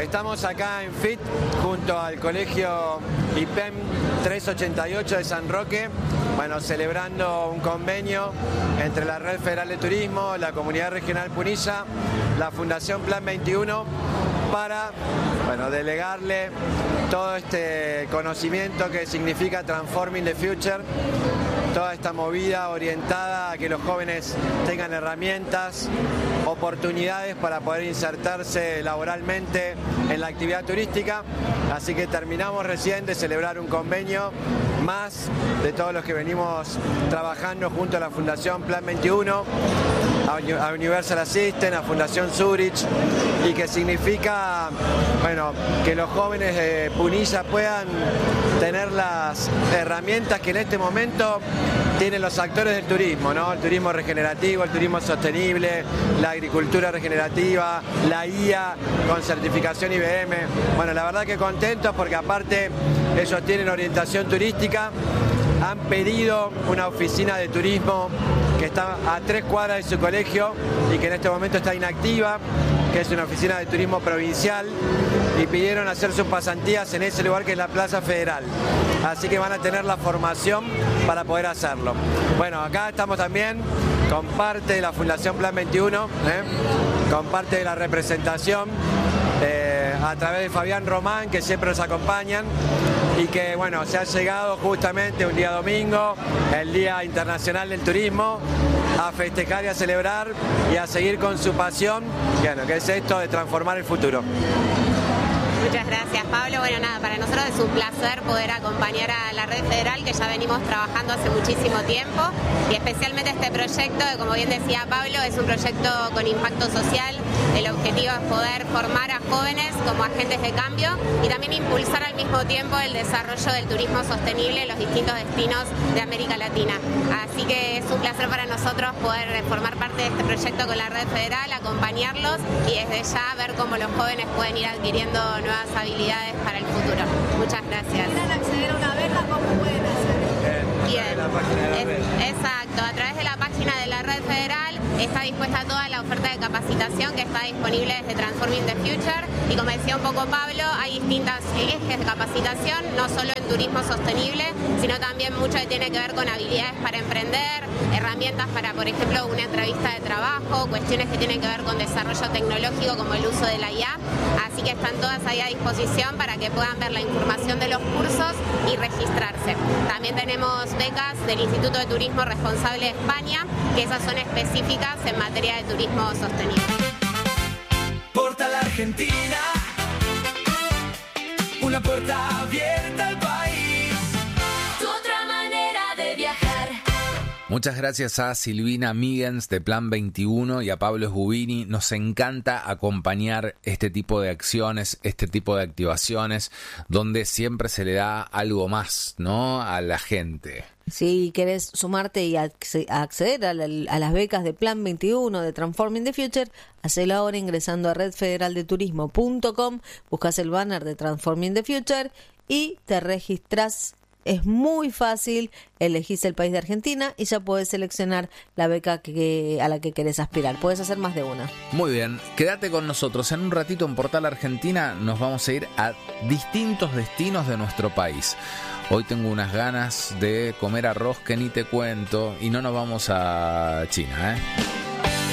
estamos acá en FIT junto al colegio IPEM 388 de San Roque, bueno, celebrando un convenio entre la Red Federal de Turismo, la Comunidad Regional Punilla, la Fundación Plan 21, para, bueno, delegarle todo este conocimiento que significa Transforming the Future, toda esta movida orientada a que los jóvenes tengan herramientas, oportunidades para poder insertarse laboralmente en la actividad turística. Así que terminamos recién de celebrar un convenio más de todos los que venimos trabajando junto a la Fundación Plan 21, a Universal Assistant, a Fundación Zurich, y que significa, bueno, que los jóvenes de Punilla puedan tener las herramientas que en este momento tienen los actores del turismo, ¿no? El turismo regenerativo, el turismo sostenible, la agricultura regenerativa, la IA con certificación IBM. Bueno, la verdad que contentos porque aparte ellos tienen orientación turística, han pedido una oficina de turismo que está a 3 cuadras de su colegio y que en este momento está inactiva, que es una oficina de turismo provincial, y pidieron hacer sus pasantías en ese lugar que es la Plaza Federal. Así que van a tener la formación para poder hacerlo. Bueno, acá estamos también con parte de la Fundación Plan 21, con parte de la representación, a través de Fabián Román, que siempre nos acompañan, y que, bueno, se ha llegado justamente un día domingo, el Día Internacional del Turismo, a festejar y a celebrar y a seguir con su pasión, bueno, que es esto de transformar el futuro. Muchas gracias, Pablo. Bueno, nada, para nosotros es un placer poder acompañar a la Red Federal, que ya venimos trabajando hace muchísimo tiempo, y especialmente este proyecto, que como bien decía Pablo, es un proyecto con impacto social. El objetivo es poder formar a jóvenes como agentes de cambio y también impulsar al mismo tiempo el desarrollo del turismo sostenible en los distintos destinos de América Latina. Así que es un placer para nosotros poder formar parte de este proyecto con la Red Federal, acompañarlos y desde ya ver cómo los jóvenes pueden ir adquiriendo nuevas habilidades para el futuro. Muchas gracias. Si quieren acceder a una beca, ¿cómo pueden hacer? Bien, exacto. A través de la página de la Red Federal está dispuesta toda la oferta de capacitación que está disponible desde Transforming the Future, y como decía un poco Pablo, hay distintos ejes de capacitación, no solo en turismo sostenible, sino también mucho que tiene que ver con habilidades para emprender, herramientas para, por ejemplo, una entrevista de trabajo, cuestiones que tienen que ver con desarrollo tecnológico como el uso de la IA, así que están todas ahí a disposición para que puedan ver la información de los cursos y registrarse. También tenemos becas del Instituto de Turismo Responsable de España, que esas son específicas en materia de turismo sostenible. Portal Argentina, una puerta abierta al país, tu otra manera de viajar. Muchas gracias a Silvina Migens de Plan 21 y a Pablo Sbubini. Nos encanta acompañar este tipo de acciones, este tipo de activaciones, donde siempre se le da algo más, ¿no?, a la gente. Si querés sumarte y acceder a las becas de Plan 21 de Transforming the Future, hacelo ahora ingresando a redfederaldeturismo.com, buscas el banner de Transforming the Future y te registrás. Es muy fácil, elegís el país de Argentina y ya podés seleccionar la beca a la que querés aspirar. Podés hacer más de una. Muy bien, quédate con nosotros. En un ratito en Portal Argentina nos vamos a ir a distintos destinos de nuestro país. Hoy tengo unas ganas de comer arroz que ni te cuento, y no nos vamos a China, ¿eh?